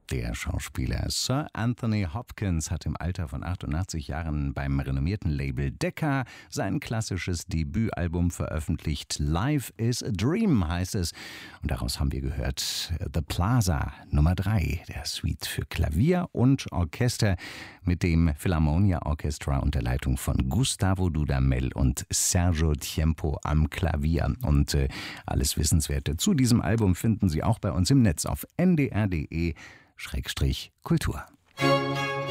Der Schauspieler Sir Anthony Hopkins hat im Alter von 88 Jahren beim renommierten Label Decca sein klassisches Debütalbum veröffentlicht. Life is a Dream heißt es. Und daraus haben wir gehört The Plaza Nummer 3, der Suite für Klavier und Orchester mit dem Philharmonia Orchestra unter Leitung von Gustavo Dudamel und Sergio Tiempo am Klavier. Und alles Wissenswerte zu diesem Album finden Sie auch bei uns im Netz auf ndr.de/Kultur.